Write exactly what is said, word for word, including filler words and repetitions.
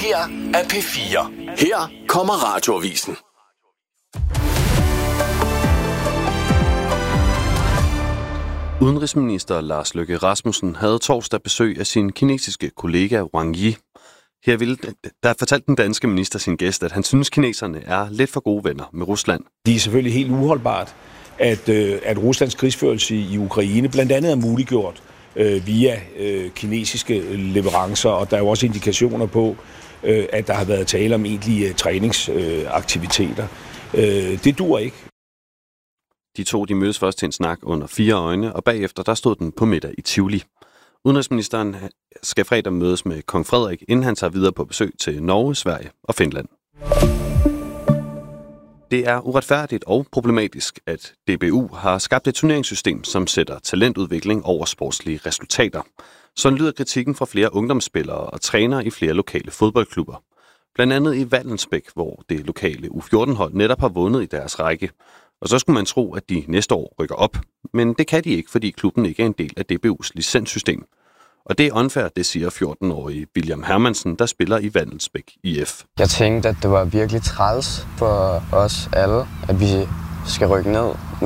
her er P fire. Her kommer Radioavisen. Udenrigsminister Lars Løkke Rasmussen havde torsdag besøg af sin kinesiske kollega Wang Yi. Her ville, der fortalte den danske minister sin gæst, at han synes, kineserne er lidt for gode venner med Rusland. Det er selvfølgelig helt uholdbart, at, at Ruslands krigsførelse i Ukraine blandt andet er muliggjort øh, via øh, kinesiske leverancer, og der er jo også indikationer på, øh, at der har været tale om egentlige træningsaktiviteter. Øh, det dur ikke. De to de mødes først til en snak under fire øjne, og bagefter der stod den på middag i Tivoli. Udenrigsministeren skal fredag mødes med kong Frederik, inden han tager videre på besøg til Norge, Sverige og Finland. Det er uretfærdigt og problematisk, at D B U har skabt et turneringssystem, som sætter talentudvikling over sportslige resultater. Sådan lyder kritikken fra flere ungdomsspillere og trænere i flere lokale fodboldklubber. Blandt andet i Vallensbæk, hvor det lokale U fjorten-hold netop har vundet i deres række. Og så skulle man tro, at de næste år rykker op. Men det kan de ikke, fordi klubben ikke er en del af D B U's licenssystem. Og det er unfair, det siger fjorten-årige William Hermansen, der spiller i Vallensbæk I F. Jeg tænkte, at det var virkelig træls for os alle, at vi skal rykke ned.